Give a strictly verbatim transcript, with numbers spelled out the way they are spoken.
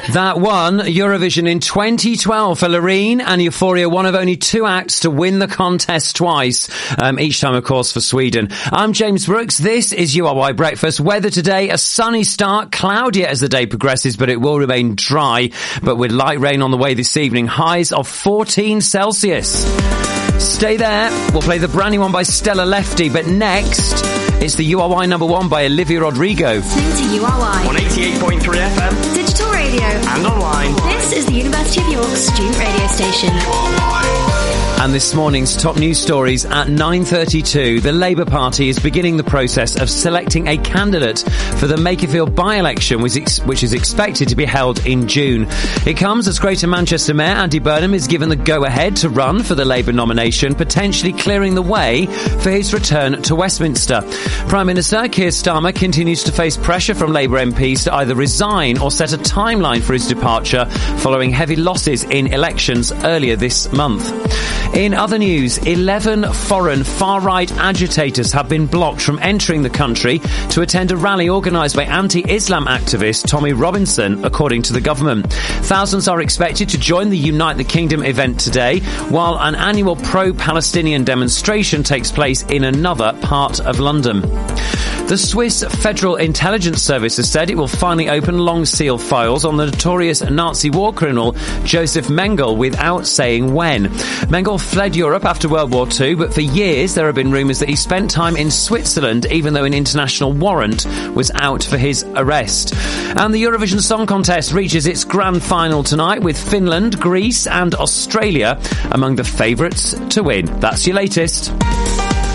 That won Eurovision in twenty twelve for Loreen, and Euphoria, one of only two acts to win the contest twice, um, each time, of course, for Sweden. I'm James Brooks. This is U R Y Breakfast. Weather today, a sunny start, cloudier as the day progresses, but it will remain dry, but with light rain on the way this evening. Highs of fourteen Celsius. Stay there. We'll play the brand new one by Stella Lefty, but next, it's the U R Y number one by Olivia Rodrigo. Listening to U R Y on eighty-eight point three F M, digital radio, and online. This is the University of York student radio station. And this morning's top news stories at nine thirty-two. The Labour Party is beginning the process of selecting a candidate for the Makerfield by-election, which is expected to be held in June. It comes as Greater Manchester Mayor Andy Burnham is given the go-ahead to run for the Labour nomination, potentially clearing the way for his return to Westminster. Prime Minister Keir Starmer continues to face pressure from Labour M Ps to either resign or set a timeline for his departure following heavy losses in elections earlier this month. In other news, eleven foreign far-right agitators have been blocked from entering the country to attend a rally organised by anti-Islam activist Tommy Robinson, according to the government. Thousands are expected to join the Unite the Kingdom event today, while an annual pro-Palestinian demonstration takes place in another part of London. The Swiss Federal Intelligence Service has said it will finally open long seal files on the notorious Nazi war criminal Joseph Mengele without saying when. Mengele fled Europe after World War Two, but for years there have been rumours that he spent time in Switzerland, even though an international warrant was out for his arrest. And the Eurovision Song Contest reaches its grand final tonight, with Finland, Greece and Australia among the favourites to win. That's your latest.